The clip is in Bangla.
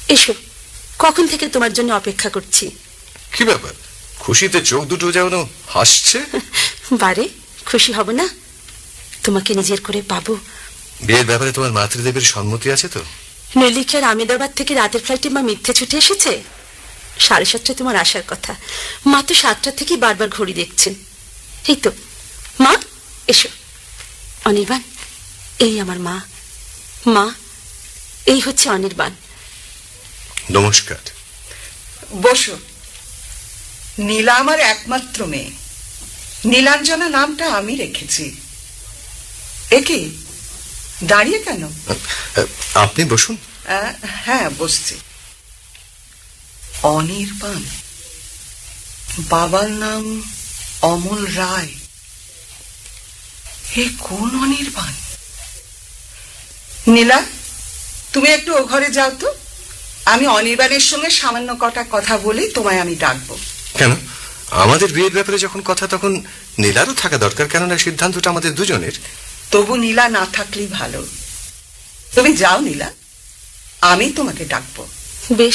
এসো, কখন থেকে তোমার জন্য অপেক্ষা করছি। কি ব্যাপার, খুশিতে চোখ দুটো যেন হাসছে? বারে, খুশি হব না? তোমাকে নিজের করে পাবো। বিয়ের ব্যাপারে তোমার মাতৃদেবের সম্মতি আছে তো? নইলে কি আর আমেদাবাদ থেকে রাতের ফ্লাইটে মা মিথ্যে ছুটে এসেছে? 7:30 তোমার আসার কথা, মা তো 7টা থেকেই বারবার ঘড়ি দেখছেন। এই তো মা, এসো। অনির্বাণ, এই আমার মা। মা, এই হচ্ছে অনির্বাণ। নমস্কার। বসো। নীলা আমার একমাত্র মেয়ে। নীলাঞ্জনা নামটা আমি রেখেছি। একে দাঁড়িয়ে কেন? আপনি বসুন। হ্যাঁ, বসছি। অনির্বাণ, বাবার নাম অমল রায়। এ কোন অনির্বাণ? নীলা, তুমি একটু ও ঘরে যাও তো। আমি অনির্বাণের সঙ্গে সামান্য কটা কথা বলি, তোমায় আমি ডাকবো। কেন? আমাদের বিয়ের ব্যাপারে যখন কথা, তখন নীলারও থাকা দরকার, কেননা সিদ্ধান্তটা আমাদের দুজনের। তবু নীলা না থাকলেই ভালো। তুমি যাও নীলা, আমি তোমাকে ডাকবো। বেশ,